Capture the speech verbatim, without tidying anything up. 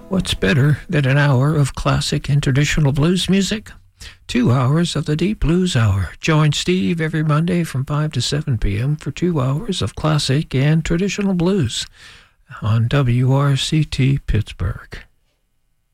What's better than an hour of classic and traditional blues music? Two hours of the Deep Blues Hour. Join Steve every Monday from five to seven p.m. for two hours of classic and traditional blues on W R C T Pittsburgh.